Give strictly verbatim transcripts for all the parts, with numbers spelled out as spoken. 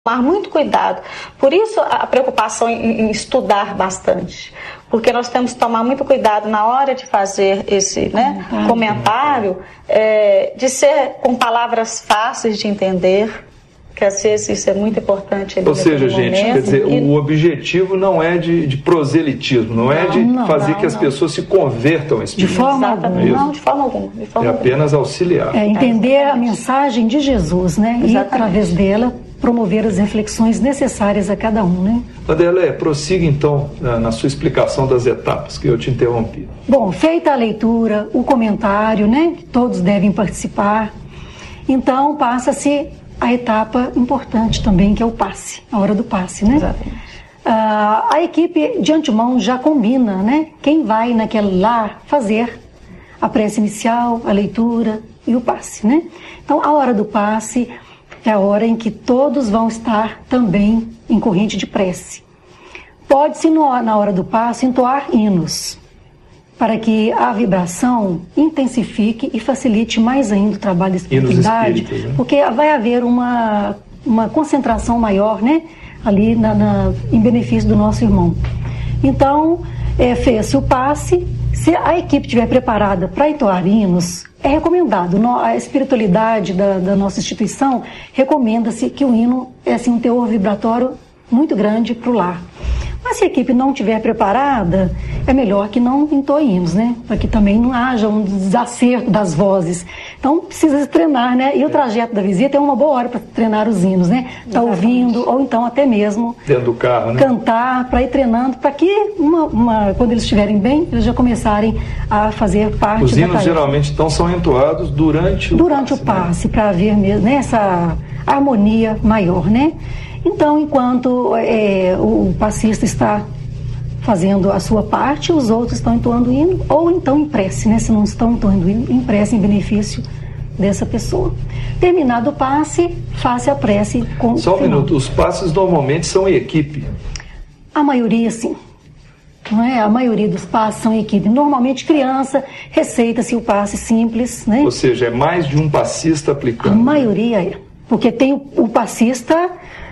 tomar muito cuidado. Por isso a preocupação em, em estudar bastante, porque nós temos que tomar muito cuidado na hora de fazer esse, né, uhum. comentário, é, de ser com palavras fáceis de entender, que às vezes isso é muito importante. Ou seja, gente, momento, quer dizer, e... o objetivo não é de, de proselitismo, não, não é de não, fazer não, que as não. pessoas se convertam a Espírito. De forma alguma. Não, de forma alguma. De forma é apenas alguma. auxiliar. É entender é, a mensagem de Jesus, né? E através dela promover as reflexões necessárias a cada um, né? Vanderlei, prossiga então na sua explicação das etapas, que eu te interrompi. Bom, feita a leitura, o comentário, né? Que todos devem participar. Então passa-se a etapa importante também, que é o passe, a hora do passe, né? Exatamente. Ah, a equipe de antemão já combina, né? Quem vai naquele lar fazer a prece inicial, a leitura e o passe, né? Então, a hora do passe é a hora em que todos vão estar também em corrente de prece. Pode-se, na hora do passe, entoar hinos, para que a vibração intensifique e facilite mais ainda o trabalho da espiritualidade, né? Porque vai haver uma, uma concentração maior, né, ali na, na, em benefício do nosso irmão. Então, é, fez-se o passe. Se a equipe estiver preparada para entoar hinos, é recomendado. A espiritualidade da, da nossa instituição recomenda-se que o hino é assim, um teor vibratório muito grande para o lar. Mas se a equipe não estiver preparada, é melhor que não entoe hinos, né? Para que também não haja um desacerto das vozes. Então, precisa se treinar, né? E o trajeto da visita é uma boa hora para treinar os hinos, né? Tá ouvindo, ou então até mesmo... dentro do carro, né? Cantar, para ir treinando, para que, uma, uma, quando eles estiverem bem, eles já começarem a fazer parte os da hinos, geralmente, então, são entoados durante o durante passe, o passe, né? Para haver mesmo, né, essa harmonia maior, né? Então, enquanto é, o passista está fazendo a sua parte, os outros estão entoando hino, ou então em prece, né? Se não estão entoando hino, em prece em benefício dessa pessoa. Terminado o passe, faça a prece com Só um final. minuto, os passes normalmente são em equipe? A maioria, sim. Não é? A maioria dos passes são em equipe. Normalmente, criança, receita-se o passe simples, né? Ou seja, é mais de um passista aplicando. A maioria é. Porque tem o, o passista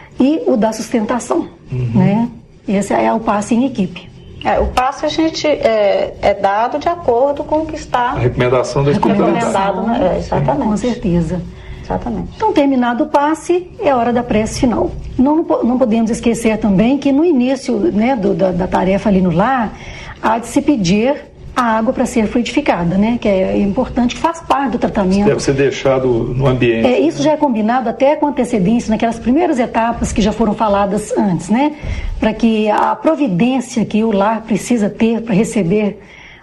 e o da sustentação, uhum. né? Esse é o passe em equipe. É, o passe a gente é, é dado de acordo com o que está... A recomendação da espiritualidade. Né? É, exatamente. Com certeza. Exatamente. Então, terminado o passe, é a hora da prece final. Não, não podemos esquecer também que no início, né, do, da, da tarefa ali no lar, há de se pedir a água para ser fluidificada, né? Que é importante, que faz parte do tratamento. Isso deve ser deixado no ambiente. É, isso já é combinado até com antecedência, naquelas primeiras etapas que já foram faladas antes, né? Para que a providência que o lar precisa ter para receber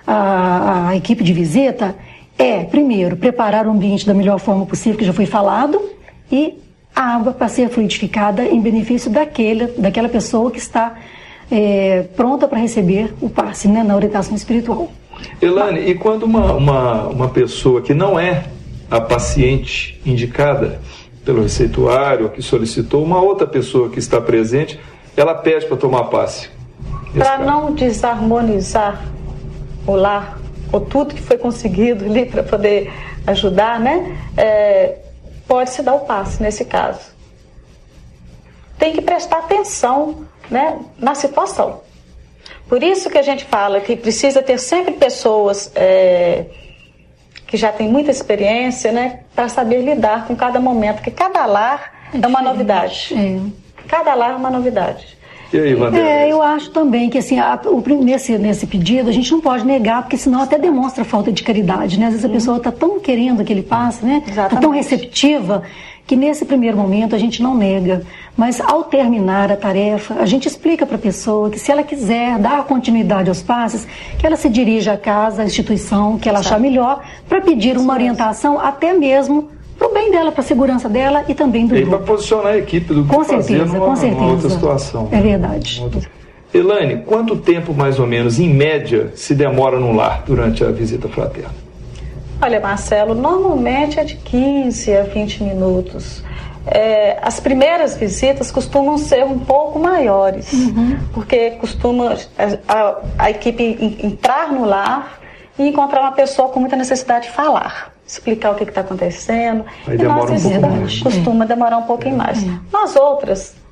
a, a equipe de visita é, primeiro, preparar o ambiente da melhor forma possível, que já foi falado, e a água para ser fluidificada em benefício daquele, daquela pessoa que está é, pronta para receber o passe, né, na orientação espiritual. Elane, e quando uma, uma, uma pessoa que não é a paciente indicada pelo receituário, que solicitou, uma outra pessoa que está presente, ela pede para tomar passe? Para não desarmonizar o lar, ou tudo que foi conseguido ali para poder ajudar, né? É, pode-se dar o passe nesse caso. Tem que prestar atenção, né, na situação. Por isso que a gente fala que precisa ter sempre pessoas é, que já têm muita experiência, né, para saber lidar com cada momento, porque cada lar é, é uma novidade. É. Cada lar é uma novidade. E aí, Vanderlei? É, eu acho também que assim, a, o, nesse, nesse pedido a gente não pode negar, porque senão até demonstra falta de caridade, né? Às vezes a pessoa está tão querendo que ele passe, né? Está tão receptiva, que nesse primeiro momento a gente não nega. Mas ao terminar a tarefa, a gente explica para a pessoa que se ela quiser dar continuidade aos passes, que ela se dirija à casa, à instituição que ela achar melhor, para pedir uma orientação até mesmo para o bem dela, para a segurança dela e também do e grupo. para posicionar a equipe do que com fazer certeza, numa, com certeza. numa outra situação. É verdade. Outra... Elane, quanto tempo mais ou menos, em média, se demora no lar durante a visita fraterna? Olha, Marcelo, normalmente é de quinze a vinte minutos. É, as primeiras visitas costumam ser um pouco maiores, uhum. porque costuma a, a, a equipe entrar no lar e encontrar uma pessoa com muita necessidade de falar. explicar o que está acontecendo. Aí e demora nós, um pouco mais. Costuma é. demorar um pouquinho é. mais. É. Nós outras,